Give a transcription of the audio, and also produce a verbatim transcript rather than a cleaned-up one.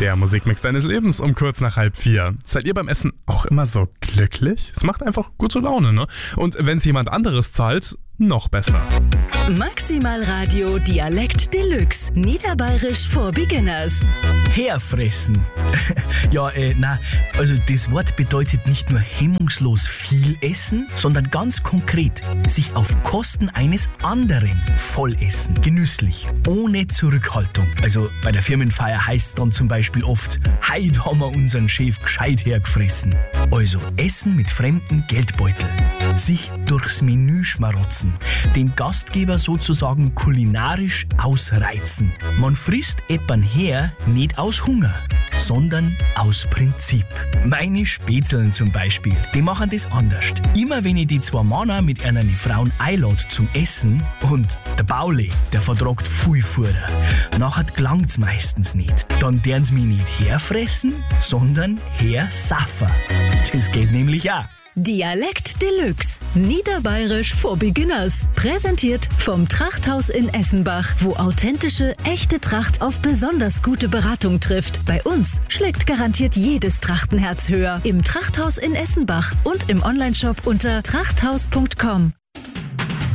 Der Musikmix deines Lebens um kurz nach halb vier. Seid ihr beim Essen auch immer so glücklich? Es macht einfach gute Laune, ne? Und wenn es jemand anderes zahlt, noch besser. Maximal Radio Dialekt Deluxe. Niederbayerisch for Beginners. Herfressen. ja, äh, na, also das Wort bedeutet nicht nur hemmungslos viel essen, sondern ganz konkret sich auf Kosten eines anderen voll essen. Genüsslich, ohne Zurückhaltung. Also bei der Firmenfeier heißt es dann zum Beispiel oft, heute haben wir unseren Chef gescheit hergefressen. Also Essen mit fremdem Geldbeutel. Sich durchs Menü schmarotzen. Den Gastgeber sozusagen kulinarisch ausreizen. Man frisst etwan her nicht aus Hunger, sondern aus Prinzip. Meine Spätzeln zum Beispiel, die machen das anders. Immer wenn ich die zwei Männer mit einer Frauen einlade zum Essen und der Bauli, der vertragt viel Futter, nachher gelangt's meistens nicht. Dann deren sie mich nicht herfressen, sondern hersaffen. Das geht nämlich auch. Dialekt Deluxe. Niederbayerisch for Beginners. Präsentiert vom Trachthaus in Essenbach, wo authentische, echte Tracht auf besonders gute Beratung trifft. Bei uns schlägt garantiert jedes Trachtenherz höher. Im Trachthaus in Essenbach und im Onlineshop unter trachthaus punkt com.